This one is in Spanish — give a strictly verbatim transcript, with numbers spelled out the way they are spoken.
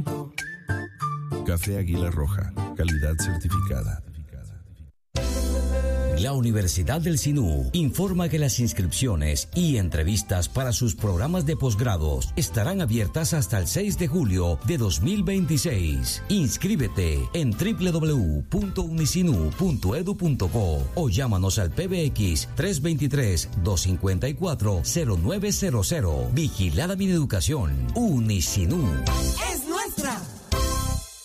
Café Águila Roja, calidad certificada. La Universidad del Sinú informa que las inscripciones y entrevistas para sus programas de posgrados estarán abiertas hasta el seis de julio de dos mil veintiséis. Inscríbete en doble u doble u doble u punto unisinu punto edu punto co o llámanos al P B X tres dos tres, dos cinco cuatro, cero nueve cero cero. Vigilada mi educación. Unisinu. Es